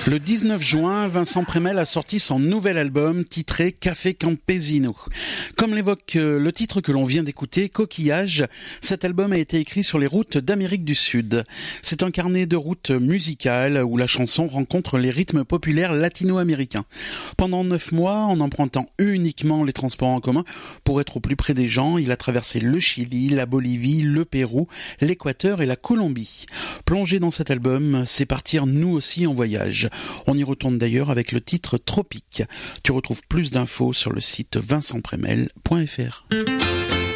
Le 19 juin, Vincent Prémel a sorti son nouvel album titré Café Campesino. Comme l'évoque le titre que l'on vient d'écouter, Coquillage, cet album a été écrit sur les routes d'Amérique du Sud. C'est un carnet de route musicale où la chanson rencontre les rythmes populaires latino-américains. Pendant 9 mois, en empruntant uniquement les transports en commun pour être au plus près des gens, il a traversé le Chili, la Bolivie, le Pérou, l'Équateur et la Colombie. Plonger dans cet album, c'est partir nous aussi en voyage. On y retourne d'ailleurs avec le titre Tropique. Tu retrouves plus d'infos sur le site vincentpremel.fr.